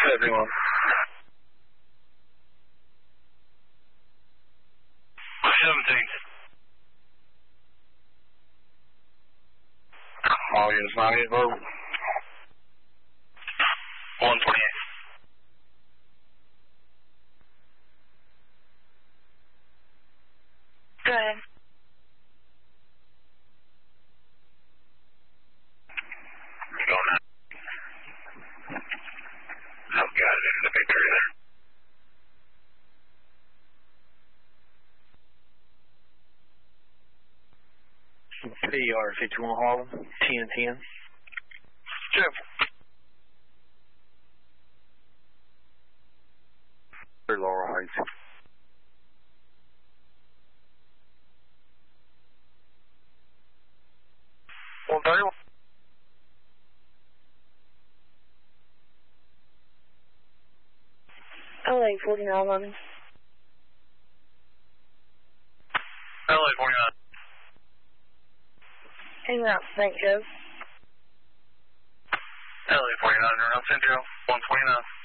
everyone. 17. All units 98 vote. 128. Go ahead. Going out. Oh, God, there's a victory there. PR 51 Harlem, 10-10. Chip. Laurel Heights. Well, very well. LA 49, London. LA 49. Hang out, St. Joe. LA 49, around Central, 129.